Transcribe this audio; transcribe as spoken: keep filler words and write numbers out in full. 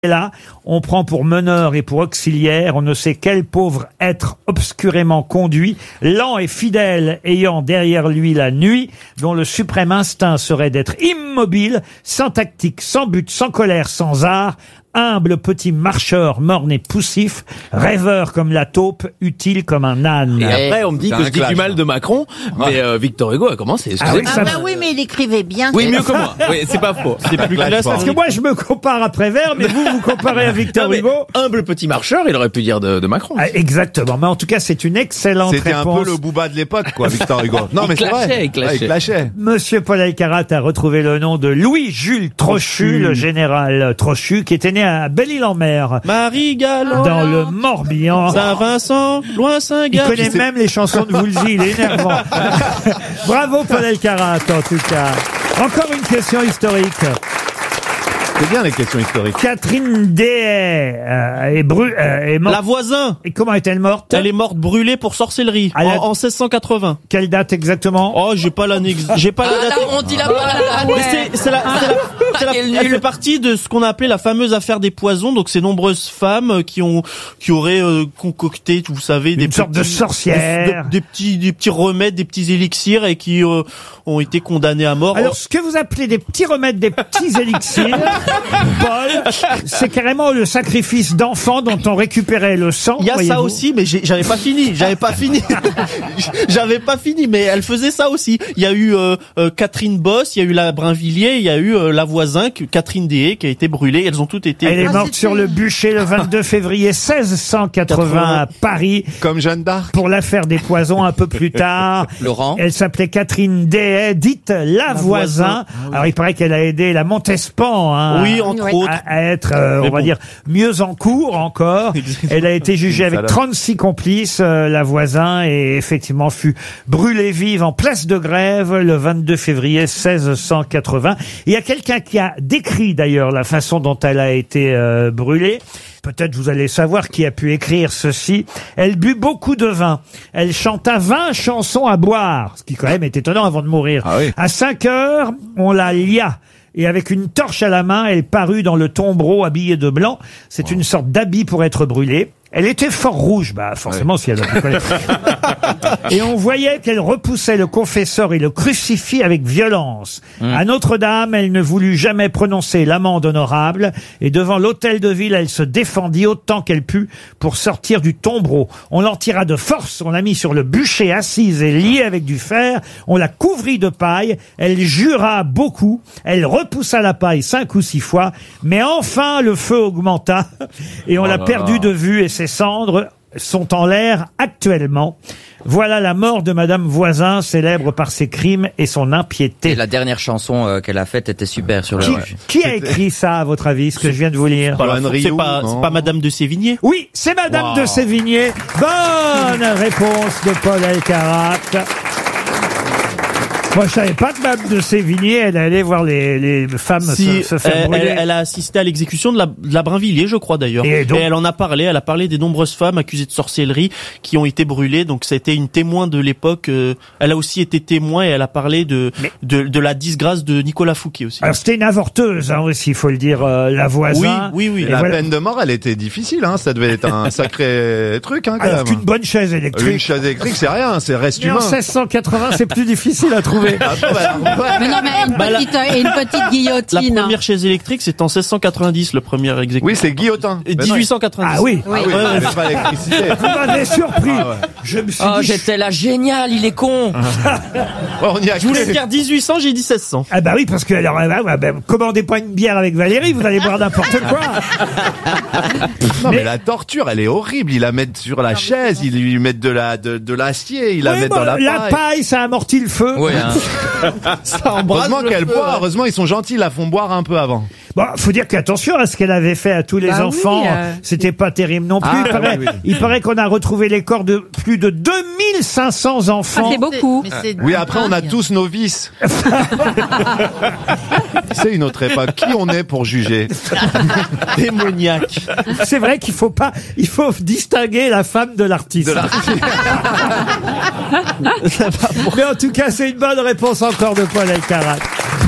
Là, on prend pour meneur et pour auxiliaire, on ne sait quel pauvre être obscurément conduit, lent et fidèle, ayant derrière lui la nuit, dont le suprême instinct serait d'être immobile, sans tactique, sans but, sans colère, sans art, humble petit marcheur morne et poussif, rêveur comme la taupe, utile comme un âne. Et après, on me dit que je dis du mal de Macron, mais euh, Victor Hugo a commencé. Ah oui, Ah ça- bah oui, mais il écrivait bien. Oui, c'est- mieux que moi. Oui, c'est pas faux. C'est plus classe. Parce que moi, je me compare à Prévert, mais vous, vous comparez à Victor Non, mais Hugo. humble petit marcheur, il aurait pu dire de, de Macron. Ah, exactement. Mais en tout cas, c'est une excellente C'était un réponse. peu le Booba de l'époque, quoi, Victor Hugo. Non, Il mais c'est clashait, vrai. il clashait. Ouais, il clashait. Monsieur Paul Alcarat a retrouvé le nom de Louis-Jules Trochu, le général Trochu, qui était né à Belle-Île-en-Mer, Marie-Galante, dans le Morbihan. Saint-Vincent, loin Il Saint-Gall. connaît même les chansons de Woolsey, il est énervant. Bravo Paul Alcarat, en tout cas. Encore une question historique. C'est bien les questions historiques. Catherine Dehaye euh, est, bru- euh, est morte. La voisin, Et comment est-elle morte? elle est morte brûlée pour sorcellerie Ah, en, la- en seize cent quatre-vingts. Quelle date exactement? Oh, j'ai pas l'année, j'ai pas la Ah, date. là, on dit la parole. Mais c'est, c'est la, c'est la, c'est la- Quel elle nul. fait partie de ce qu'on a appelé la fameuse affaire des poisons. Donc, ces nombreuses femmes qui ont, qui auraient euh, concocté, vous savez, des Une sorte de petits- sorcière. des, des petits, des petits remèdes, des petits élixirs et qui euh, ont été condamnés à mort. Alors, ce que vous appelez des petits remèdes, des petits élixirs, Paul, c'est carrément le sacrifice d'enfants dont on récupérait le sang. Il y a voyez-vous. ça aussi, mais j'ai- j'avais pas fini. J'avais pas fini. J'avais pas fini, mais elle faisait ça aussi. Il y a eu euh, euh, Catherine Boss, il y a eu la Brinvilliers, il y a eu euh, la voisin, que- Catherine Dehaye, qui a été brûlée. Elles ont toutes été. Elle est Ah, morte c'était- sur le bûcher le vingt-deux février seize cent quatre-vingts à Paris. Comme Jeanne d'Arc. Pour l'affaire des poisons un peu plus tard. Laurent. Elle s'appelait Catherine Dehaye, dite la, voisin. Alors il paraît qu'elle a aidé la Montespan, hein, Oui, entre Oui. autres. à, à être, euh, on Mais va bon. dire, mieux en cours encore. Elle a été jugée avec Salope. trente-six complices, euh, la voisin, et effectivement fut brûlée vive en place de Grève le vingt-deux février seize cent quatre-vingts. Il y a quelqu'un qui a décrit d'ailleurs la façon dont elle a été euh, brûlée. Peut-être vous allez savoir qui a pu écrire ceci. Elle but beaucoup de vin. Elle chanta vingt chansons à boire, ce qui quand même est étonnant avant de mourir. Ah oui. À cinq heures, on la lia. Et avec une torche à la main, elle parut dans le tombereau habillée de blanc. C'est une sorte d'habit pour être brûlée. Elle était fort rouge, bah forcément si elle a pu connaître. Et on voyait qu'elle repoussait le confesseur et le crucifix avec violence. À Notre-Dame, elle ne voulut jamais prononcer l'amende honorable, et devant l'hôtel de ville, elle se défendit autant qu'elle put pour sortir du tombereau. On l'en tira de force, on l'a mis sur le bûcher assise et liée avec du fer, on la couvrit de paille, elle jura beaucoup, elle repoussa la paille cinq ou six fois, mais enfin le feu augmenta, et on l'a perdu de vue, et ses cendres sont en l'air actuellement. Voilà la mort de Madame Voisin, célèbre par ses crimes et son impiété. Et la dernière chanson euh, qu'elle a faite était super sur le. Qui, qui a écrit ça, à votre avis, ce que je viens de vous lire? Pas la- Johan c'est Rioux, pas, non. c'est pas Madame de Sévigné. Oui, c'est Madame Wow. de Sévigné. Bonne réponse de Paul Alcarat. Moi, je savais pas que Madame de Sévigné, elle allait voir les, les femmes Si, se, se faire elle, brûler. elle- elle a assisté à l'exécution de la, de la Brinvilliers, je crois d'ailleurs. Et Et, donc- elle en a parlé. Elle a parlé des nombreuses femmes accusées de sorcellerie qui ont été brûlées. Donc, ça a été une témoin de l'époque. euh, elle a aussi été témoin et elle a parlé de Mais- de, de la disgrâce de Nicolas Fouquet aussi. Alors, c'était une avorteuse, hein, aussi, il faut le dire, euh, la Voisin. Oui, oui, oui. Et La voilà. peine de mort, elle était difficile, hein. Ça devait être un sacré truc, hein, quand Alors même. qu'une bonne chaise électrique. Une chaise électrique, c'est rien, c'est reste Mais en humain. seize cent quatre-vingts, c'est plus difficile à trouver. Ah, bah, bah, Mais non, mais une Bah, la- petite, et une petite La guillotine. première chaise électrique, c'est en seize cent quatre-vingt-dix, le premier exécution. oui, c'est guillotin. Et Ben non, dix-huit cent quatre-vingt-dix. Ah oui. Oui. Ah oui, Ouais, il ouais. avait pas l'électricité. Vous m'avez surpris. Ah ouais. Je me suis Oh, dit... j'étais là, génial, il est con. Ouais, on y a Je voulais cru. dire dix-huit cents, j'ai dit seize cents. Ah bah oui, parce que alors, bah, bah, bah, commandez pas une bière avec Valérie, vous allez boire n'importe quoi. Non, mais la torture, elle est horrible. Ils la mettent sur la chaise, ils lui mettent de la, de, de l'acier, ils la Oui, mettent bon, dans la paille. paille, ça amortit le feu. Ouais, hein. Ça embrasse Heureusement le qu'elle feu, boit, ouais. heureusement ils sont gentils, ils la font boire un peu avant. Bon, faut dire qu'attention à ce qu'elle avait fait à tous les Bah oui, enfants. euh, C'était pas terrible non plus. Ah, il paraît, oui, oui. il paraît qu'on a retrouvé les corps de plus de deux mille cinq cents Ah, enfants. c'est beaucoup. Oui, après on a tous nos vices. C'est une autre époque. Qui on est pour juger? Démoniaque. C'est vrai qu'il faut pas, il faut distinguer la femme de l'artiste. De la- Mais en tout cas, c'est une bonne réponse encore de Paul Alcarat.